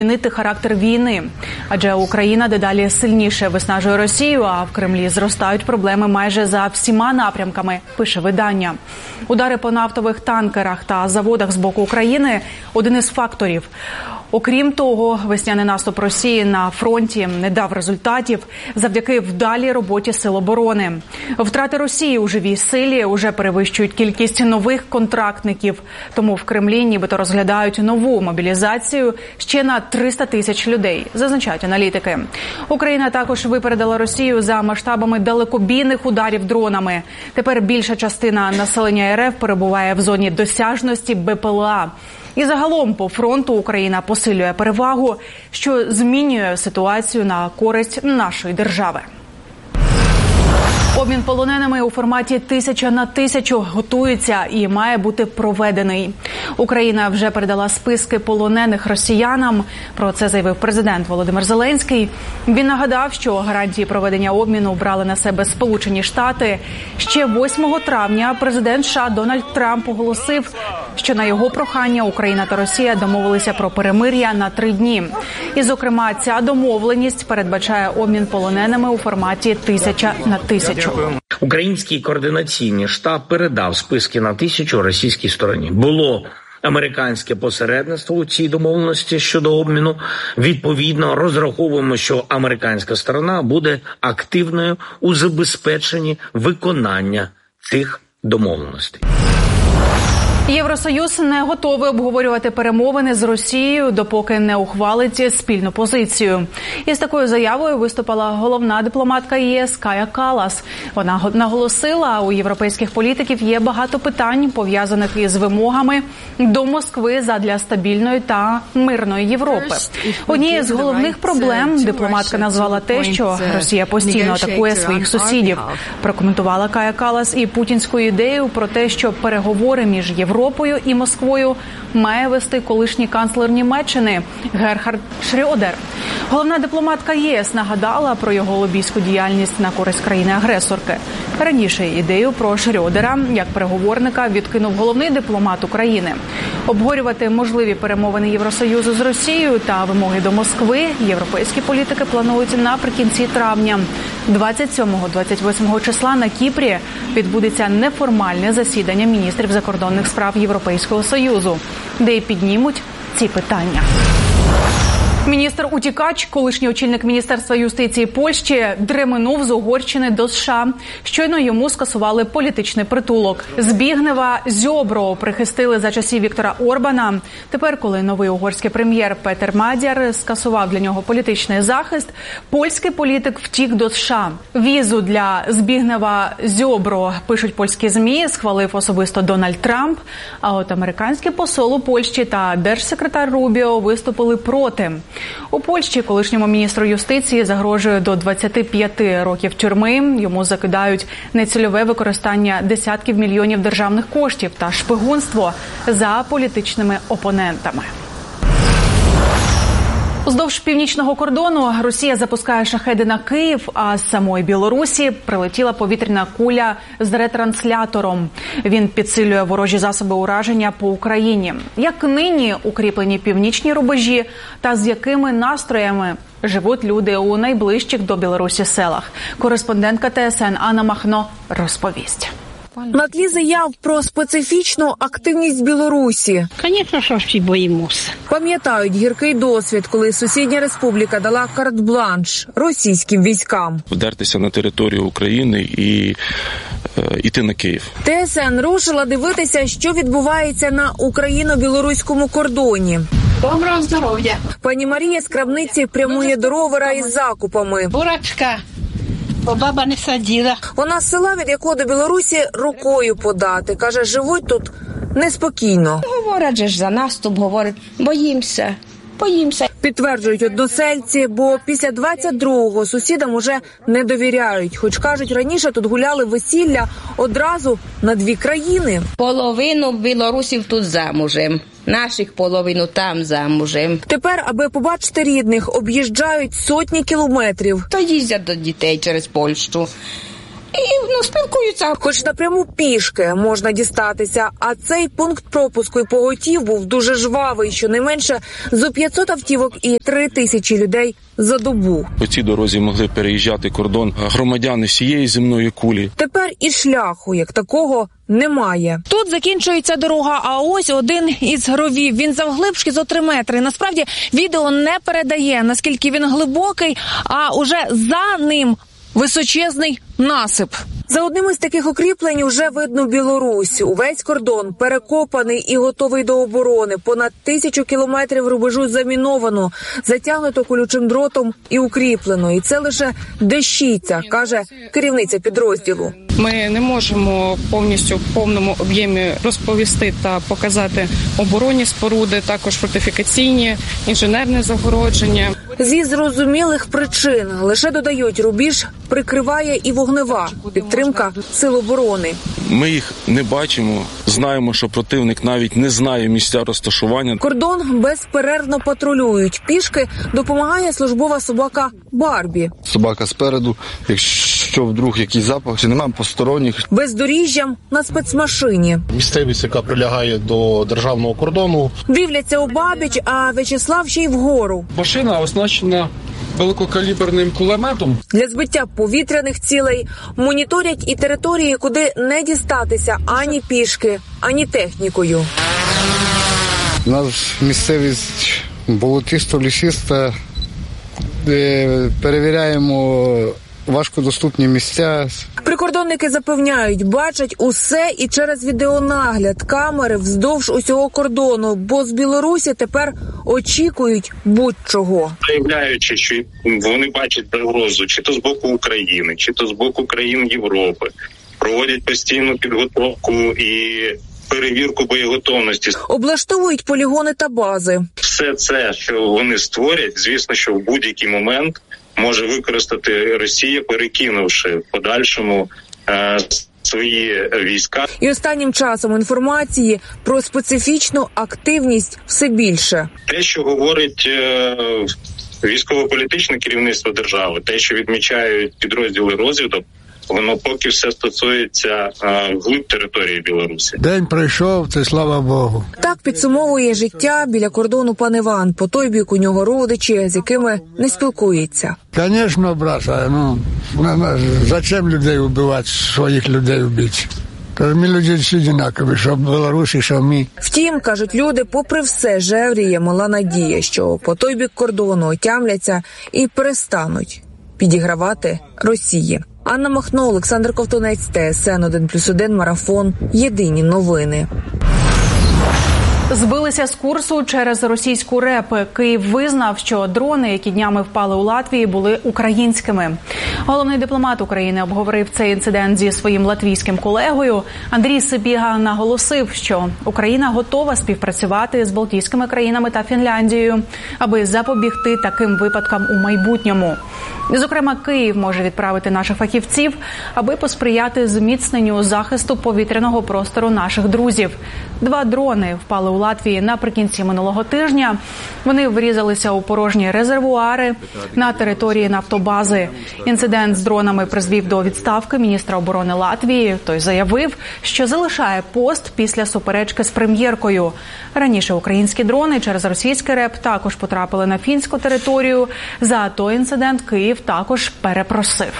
змінити характер війни. Адже Україна дедалі сильніше виснажує Росію, а в Кремлі зростають проблеми майже за всіма напрямками, пише видання. Удари по нафтових танкерах та заводах з боку України – один із факторів. Окрім того, весняний наступ Росії на фронті не дав результатів завдяки вдалій роботі сил оборони. Втрати Росії у живій силі уже перевищують кількість нових контрактників. Тому в Кремлі нібито розглядають нову мобілізацію ще на 300 тисяч людей, зазначають аналітики. Україна також випередила Росію за масштабами далекобійних ударів дронами. Тепер більша частина населення РФ перебуває в зоні досяжності БПЛА. І загалом по фронту Україна посилює перевагу, що змінює ситуацію на користь нашої держави. Обмін полоненими у форматі 1000 на 1000 готується і має бути проведений. Україна вже передала списки полонених росіянам. Про це заявив президент Володимир Зеленський. Він нагадав, що гарантії проведення обміну брали на себе Сполучені Штати. Ще 8 травня президент США Дональд Трамп оголосив, що на його прохання Україна та Росія домовилися про перемир'я на 3 дні. І, зокрема, ця домовленість передбачає обмін полоненими у форматі 1000 на 1000. Український координаційний штаб передав списки на 1000 російській стороні. Було американське посередництво у цій домовленості щодо обміну. Відповідно, розраховуємо, що американська сторона буде активною у забезпеченні виконання цих домовленостей. Євросоюз не готовий обговорювати перемовини з Росією, допоки не ухвалить спільну позицію. І з такою заявою виступила головна дипломатка ЄС Кая Каллас. Вона наголосила, у європейських політиків є багато питань, пов'язаних із вимогами до Москви задля стабільної та мирної Європи. Однією з головних проблем дипломатка назвала те, що Росія постійно атакує своїх сусідів. Прокоментувала Кая Каллас і путінську ідею про те, що переговори між Європою і Москвою має вести колишній канцлер Німеччини Герхард Шрьодер. Головна дипломатка ЄС нагадала про його лобійську діяльність на користь країни-агресорки. Раніше ідею про Шрьодера як переговорника відкинув головний дипломат України. Обговорювати можливі перемовини Євросоюзу з Росією та вимоги до Москви європейські політики планують наприкінці травня. 27-28 числа на Кіпрі відбудеться неформальне засідання міністрів закордонних справ Європейського Союзу, де й піднімуть ці питання. Міністр-утікач, колишній очільник Міністерства юстиції Польщі, дременув з Угорщини до США. Щойно йому скасували політичний притулок. Збігнева Зьобро прихистили за часів Віктора Орбана. Тепер, коли новий угорський прем'єр Петер Мадяр скасував для нього політичний захист, польський політик втік до США. Візу для Збігнева Зьобро, пишуть польські ЗМІ, схвалив особисто Дональд Трамп. А от американський посол у Польщі та держсекретар Рубіо виступили проти. У Польщі колишньому міністру юстиції загрожує до 25 років тюрми. Йому закидають нецільове використання десятків мільйонів державних коштів та шпигунство за політичними опонентами. Уздовж північного кордону Росія запускає шахеди на Київ, а з самої Білорусі прилетіла повітряна куля з ретранслятором. Він підсилює ворожі засоби ураження по Україні. Як нині укріплені північні рубежі та з якими настроями живуть люди у найближчих до Білорусі селах? Кореспондентка ТСН Анна Махно розповість. На тлі заяв про специфічну активність Білорусі. Звісно, що всі боїмося. Пам'ятають гіркий досвід, коли сусідня республіка дала карт-бланш російським військам. Вдертися на територію України і йти на Київ. ТСН рушила дивитися, що відбувається на україно-білоруському кордоні. Доброго здоров'я. Пані Марія з крамниці прямує до ровера із закупами. Бурачка. Бо баба не садила. Вона з села, від якого до Білорусі рукою подати. Каже, живуть тут неспокійно. Говорять же ж за наступ, говорять, боїмося. Підтверджують односельці, бо після 22-го сусідам уже не довіряють. Хоч, кажуть, раніше тут гуляли весілля одразу на 2 країни. Половину білорусів тут замужем, наших половину там замужем. Тепер, аби побачити рідних, об'їжджають сотні кілометрів. То їздять до дітей через Польщу. і спілкуються. Хоч напряму пішки можна дістатися, а цей пункт пропуску і поготів був дуже жвавий, щонайменше зо 500 автівок і 3000 людей за добу. По цій дорозі могли переїжджати кордон громадяни всієї земної кулі. Тепер і шляху, як такого, немає. Тут закінчується дорога, а ось один із ровів. Він завглибшки зо 3 метри. Насправді, відео не передає, наскільки він глибокий, а уже за ним височезний насип. За одним із таких укріплень вже видно Білорусь. Увесь кордон перекопаний і готовий до оборони. Понад 1000 кілометрів рубежу заміновано, затягнуто колючим дротом і укріплено. І це лише дещиця, каже керівниця підрозділу. Ми не можемо повністю в повному об'ємі розповісти та показати оборонні споруди, також фортифікаційні, інженерне загородження. Зі зрозумілих причин, лише додають, рубіж прикриває і вогнева підтримка сил оборони. Ми їх не бачимо, знаємо, що противник навіть не знає місця розташування. Кордон безперервно патрулюють. Пішки допомагає службова собака Барбі. Собака спереду, якщо вдруг якийсь запах, немає посторонніх. Бездоріжжям на спецмашині. Місцевість, яка прилягає до державного кордону. Дивляться обабіч, а В'ячеслав ще й вгору. Машина оснащена великокаліберним кулеметом. Для збиття повітряних цілей моніторять і території, куди не дістатися ані пішки, ані технікою. У нас місцевість болотисто-лісиста, де перевіряємо важкодоступні місця. Прикордонники запевняють, бачать усе і через відеонагляд, камери вздовж усього кордону, бо з Білорусі тепер очікують будь-чого. Заявляючи, що вони бачать загрозу чи то з боку України, чи то з боку країн Європи, проводять постійну підготовку і перевірку боєготовності. Облаштовують полігони та бази. Все це, що вони створять, звісно, що в будь-який момент може використати Росія, перекинувши в подальшому свої війська. І останнім часом інформації про специфічну активність все більше. Те, що говорить військово-політичне керівництво держави, те, що відмічають підрозділи розвідок, воно поки все стосується глиб території Білорусі. День пройшов, це слава Богу. Так підсумовує життя біля кордону пан Іван. По той бік у нього родичі, з якими не спілкується. Звісно, брата, зачем людей вбивати, своїх людей вбити? Ми люди всі однакові, що в Білорусі, що ми. Втім, кажуть люди, попри все жевріє мала надія, що по той бік кордону отямляться і перестануть підігравати Росії. Анна Махно, Олександр Ковтунець, ТСН 1+1, Марафон. Єдині новини. Збилися з курсу через російську РЕП. Київ визнав, що дрони, які днями впали у Латвії, були українськими. Головний дипломат України обговорив цей інцидент зі своїм латвійським колегою. Андрій Сибіга наголосив, що Україна готова співпрацювати з Балтійськими країнами та Фінляндією, аби запобігти таким випадкам у майбутньому. Зокрема, Київ може відправити наших фахівців, аби посприяти зміцненню захисту повітряного простору наших друзів. 2 дрони впали у Латвії наприкінці минулого тижня. Вони врізалися у порожні резервуари на території нафтобази. Інцидент з дронами призвів до відставки міністра оборони Латвії. Той заявив, що залишає пост після суперечки з прем'єркою. Раніше українські дрони через російський РЕП також потрапили на фінську територію. За той інцидент Київ також перепросив.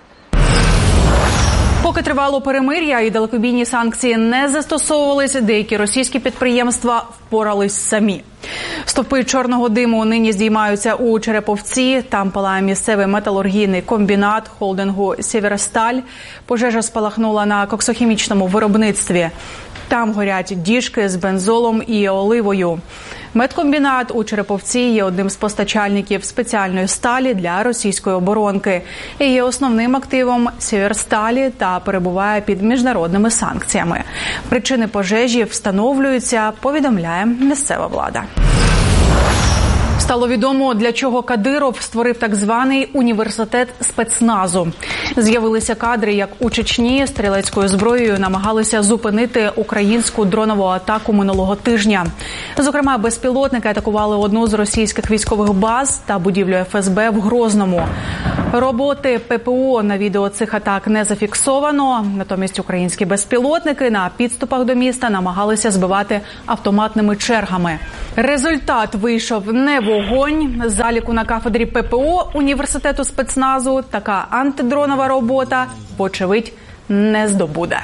Поки тривало перемир'я і далекобійні санкції не застосовувалися, деякі російські підприємства впорались самі. Стовпи чорного диму нині здіймаються у Череповці. Там палає місцевий металургійний комбінат холдингу «Сєвєросталь». Пожежа спалахнула на коксохімічному виробництві. Там горять діжки з бензолом і оливою. Медкомбінат у Череповці є одним з постачальників спеціальної сталі для російської оборонки. І є основним активом «Сєвєросталі» та перебуває під міжнародними санкціями. Причини пожежі встановлюються, повідомляє місцева влада. Стало відомо, для чого Кадиров створив так званий університет спецназу. З'явилися кадри, як у Чечні стрілецькою зброєю намагалися зупинити українську дронову атаку минулого тижня. Зокрема, безпілотники атакували одну з російських військових баз та будівлю ФСБ в Грозному. Роботи ППО на відео цих атак не зафіксовано. Натомість українські безпілотники на підступах до міста намагалися збивати автоматними чергами. Результат вийшов не вогонь. Заліку на кафедрі ППО університету спецназу така антидронова робота, вочевидь, не здобуде.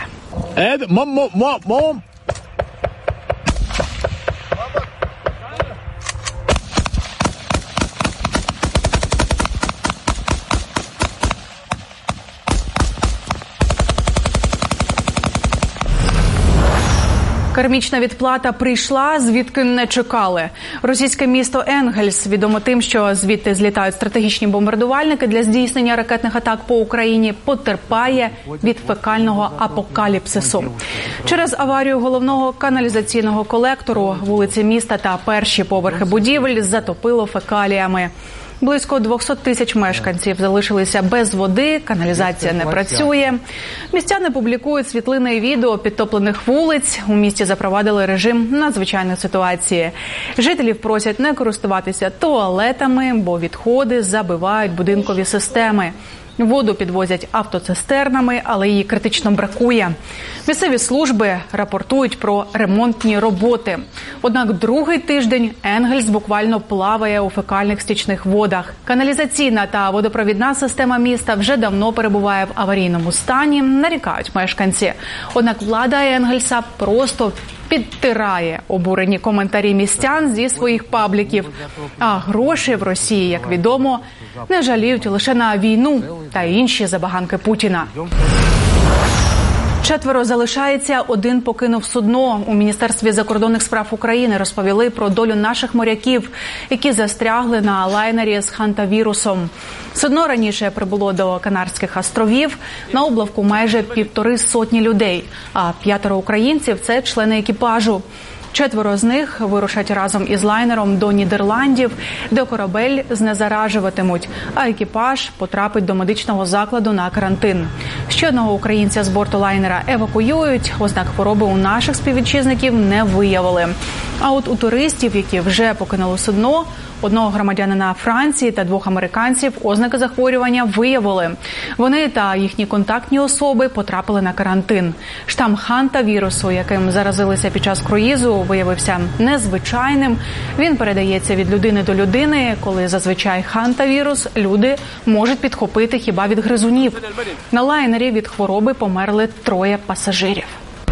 Кармічна відплата прийшла, звідки не чекали. Російське місто Енгельс відомо тим, що звідти злітають стратегічні бомбардувальники для здійснення ракетних атак по Україні, потерпає від фекального апокаліпсису. Через аварію головного каналізаційного колектору вулиці міста та перші поверхи будівель затопило фекаліями. Близько 200 тисяч мешканців залишилися без води, каналізація не працює. Містяни публікують світлини і відео підтоплених вулиць. У місті запровадили режим надзвичайної ситуації. Жителів просять не користуватися туалетами, бо відходи забивають будинкові системи. Воду підвозять автоцистернами, але її критично бракує. Місцеві служби рапортують про ремонтні роботи. Однак другий тиждень Енгельс буквально плаває у фекальних стічних водах. Каналізаційна та водопровідна система міста вже давно перебуває в аварійному стані, нарікають мешканці. Однак влада Енгельса просто підтирає обурені коментарі містян зі своїх пабліків. А гроші в Росії, як відомо, не жаліють лише на війну та інші забаганки Путіна. 4 залишається, 1 покинув судно. У Міністерстві закордонних справ України розповіли про долю наших моряків, які застрягли на лайнері з хантавірусом. Судно раніше прибуло до Канарських островів. На облавку майже 150 людей, а 5 українців – це члени екіпажу. 4 з них вирушать разом із лайнером до Нідерландів, де корабель знезаражуватимуть, а екіпаж потрапить до медичного закладу на карантин. Ще одного українця з борту лайнера евакуюють, ознак хвороби у наших співвітчизників не виявили. А от у туристів, які вже покинули судно, одного громадянина Франції та 2 американців ознаки захворювання виявили. Вони та їхні контактні особи потрапили на карантин. Штам хантавірусу, яким заразилися під час круїзу, виявився незвичайним. Він передається від людини до людини, коли зазвичай хантавірус люди можуть підхопити хіба від гризунів. На лайнері від хвороби померли 3 пасажирів.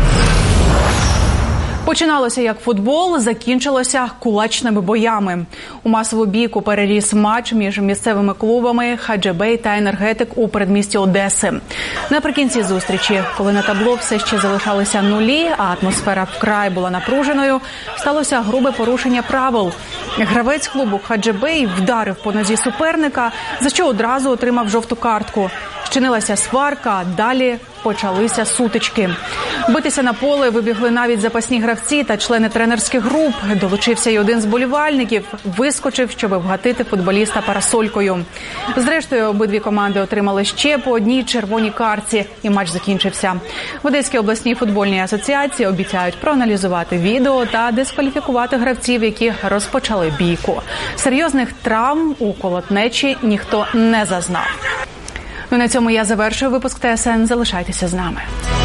Починалося як футбол, закінчилося кулачними боями. У масову бійку переріс матч між місцевими клубами «Хаджибей» та «Енергетик» у передмісті Одеси. Наприкінці зустрічі, коли на табло все ще залишалися нулі, а атмосфера вкрай була напруженою, сталося грубе порушення правил. Гравець клубу «Хаджибей» вдарив по нозі суперника, за що одразу отримав жовту картку. Щинилася сварка, а далі почалися сутички. Битися на поле вибігли навіть запасні гравці та члени тренерських груп. Долучився й один з болівальників, вискочив, щоб вгатити футболіста парасолькою. Зрештою, обидві команди отримали ще по 1 червоній картці, і матч закінчився. В Одеській обласній футбольній асоціації обіцяють проаналізувати відео та дискваліфікувати гравців, які розпочали бійку. Серйозних травм у колотнечі ніхто не зазнав. Ну, на цьому я завершую випуск ТСН. Залишайтеся з нами.